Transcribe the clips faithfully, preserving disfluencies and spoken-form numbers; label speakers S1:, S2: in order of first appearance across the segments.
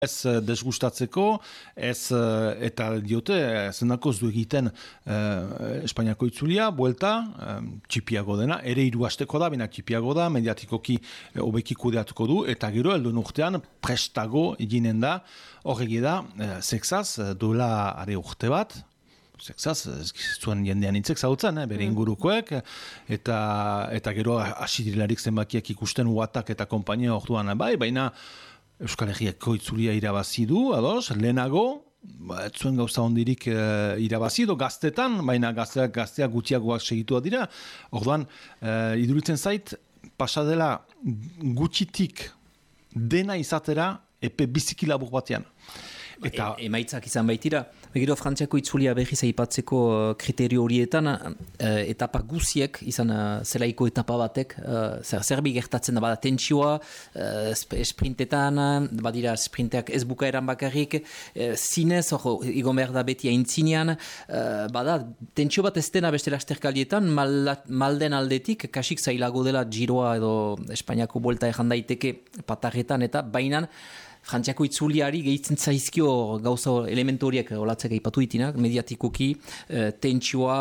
S1: Ez desgustatzeko, ez eta diote, zendako ez du egiten eh, Espainiako itzulia, buelta, eh, txipiago dena, ere hiru asteko da, bina txipiago da, mediatikoki hobeki kudeatuko du, eta gero heldu urtean prestago eginen da, horregi da, eh, sexaz, duela are urte bat, sexaz, zuen jendean intzek zautzen, eh, bere ingurukoek, eta, eta gero hasi direlarik zenbakiak ikusten uatak eta kompainia orduan bai, baina Euskal Herriako itzulia irabazi du, ados, lehenago, ba, ez zuen gauza ondirik e, irabazi edo gaztetan, baina gazteak, gazteak gutxiagoak segitua dira. Orduan, e, iduritzen zait, pasadela gutxitik dena izatera epe biziki labur batean.
S2: Eta e, emaitzak izan baitira. Begiro, Frantziako itzulia berriz aipatzeko uh, kriterio horietan, uh, etapa guziek, izan uh, zelaiko etapa batek, uh, zer, zerbi gertatzen da, bada tentsioa, uh, sprintetan, badira sprinteak ez bukaeran bakarrik, uh, zinez, hor, igon behar da beti aintzinean, uh, bada, tentsio bat ez dena beste lasterkaldietan, mal, malden aldetik, kasik zailago dela giroa edo Espainiako buelta ejan daiteke patarretan, eta bainan, Frantziako itzuliari gehitzen zaizkio gauza elementu horiek olatzek aipatu ditinak, mediatikoki, e, tentsioa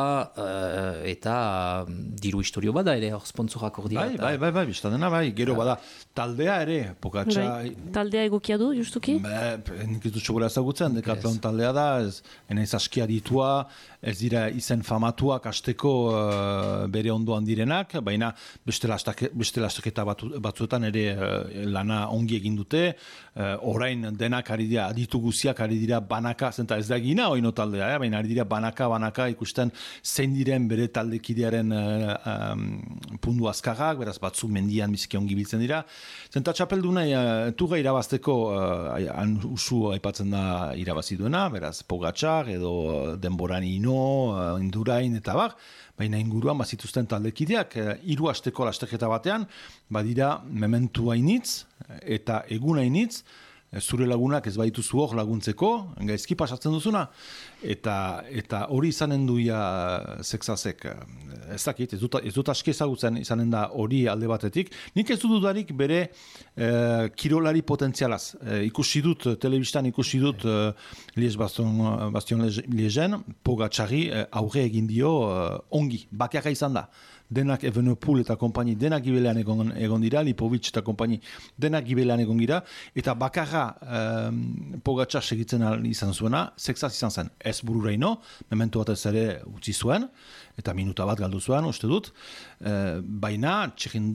S2: e, eta diru historio bada ere, hor sponsorak hor dira.
S1: Bai, bai, bai, bai, biztadena, bai, gero bada, taldea ere, Pogačar...
S3: Bai. Taldea egokia du, justuki?
S1: Ba, nik ez dut txogola ezagutzen, Decathlon yes. Taldea da, ez, enaiz askia ditua, ez dira izen famatuak asteko uh, bere ondoan direnak, baina beste lastaketa batu, batzuetan ere uh, lana ongi egin dute, uh, orain denak ari dira, aditu guziak ari dira banaka, zenta ez da egina oino taldea, eh? Baina ari dira banaka, banaka ikusten zein diren bere taldekidearen uh, um, pundu azkarrak, beraz batzu mendian biziki ongi biltzen dira. Zenta txapelduna uh, turra irabazteko uh, han usu aipatzen da irabazi duena, beraz Pogačar edo denboran ino, uh, indurain eta bar, baina inguruan bazituzten taldekideak, uh, hiru asteko lasteketa batean, badira mementu hainitz eta egun hainitz, zure lagunak ez baituzu hor laguntzeko, gaizki pasatzen duzuna, eta eta hori izanen duia sexazek, ez dakit, ez dut, ez dut aski ezagutzen izanen da hori alde batetik, nik ez dut dudarik bere eh, kirolari potentzialaz, eh, ikusi dut, telebistan ikusi dut eh, Lies Bastion, Bastion Liegen, Pogačari eh, aurre egin dio eh, ongi, bakarra izan da. Denak Evenepoel eta kompani denak gibelean egon, egon dira, Lipovic eta kompani denak gibelean egon dira, eta bakarra um, Pogačar segitzen izan zuena, sexaz izan zen, ez bururaino, memento bat ez ere utzi zuen, eta minuta bat galdu zuen, uste dut, uh, baina txekin,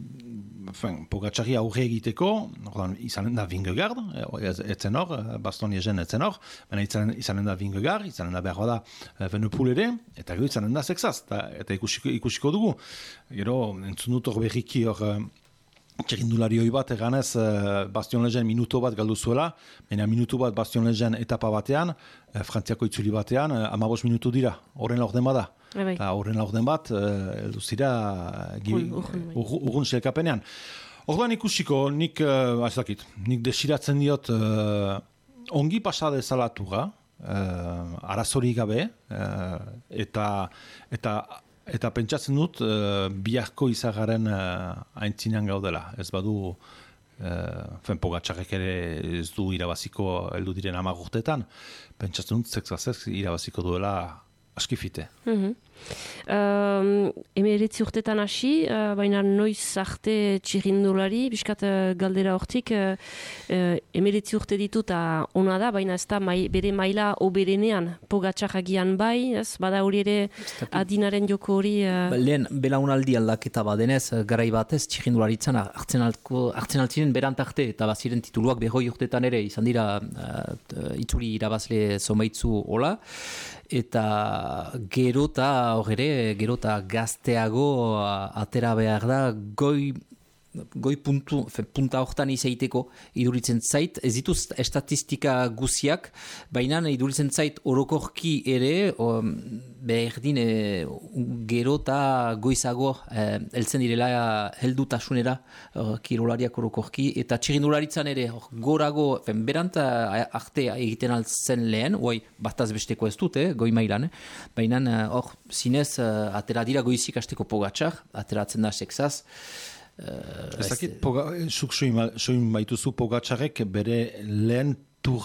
S1: Pogačari aurre egiteko, ordan, izanen da Vingegaard, etzen hor, Baston Liegen etzen hor, baina izanen, izanen da Vingegaard, izanen da behar da Evenepoel ere, eta gero izanen da sexaz, eta, eta ikusiko, ikusiko dugu. Gero, entzun dut hor berriki hor txerindulari hoi bat eganez uh, Bastion Liegen minuto bat galdu zuela, baina minutu bat Bastion Liegen etapa batean, uh, Frantziako itzuli batean, uh, amabos minutu dira, horren laurden bada. Eta horren laurden bat, heldu uh, zira urgun selkapenean. Orduan ikusiko, nik, uh, azakit, nik desiratzen diot uh, ongi pasade zalatura, uh, arazori gabe, uh, eta eta Eta pentsatzen dut, uh, biharko izagaren uh, aintzinean gaudela. Ez badu, uh, Pogačarek ere ez du irabaziko heldu diren hamar urteetan. Pentsatzen dut, sexazek irabaziko duela askifite.
S3: Mm-hmm. Um, emeretzi urtetan hasi, uh, baina noiz arte txirrindulari, biskat uh, galdera hortik, uh, uh, emeretzi urte ditu eta ona da, baina ez da mai, bere maila oberenean, Pogačar agian bai, ez, bada hori ere adinaren joko hori... Uh...
S2: Ba, lehen, belaunaldi aldaketa badenez, garai batez txirrindularitzan hartzen altziren berantarte, eta baziren tituluak berroi urtetan ere, izan dira uh, itzuli irabazle zomaitzu hola, eta gero eta hor ere, gero eta gazteago atera behar da, goi, goi puntu, fe, punta hortan izaiteko iduritzen zait, ez dituz estatistika guziak, baina iduritzen zait orokorki ere, o, berdin e, gero eta goizago e, eltzen direla heldutasunera e, kirolariak orokorki, eta txirindularitzan ere or, gorago, fen, berant arte egiten altzen lehen, oi, bataz besteko ez dut, eh, goi mailan, eh? Baina hor, zinez, atera dira goizik asteko Pogačar, ateratzen da sexaz.
S1: Uh, ez dakit, zuk soin baituzu Pogačarek bere lehen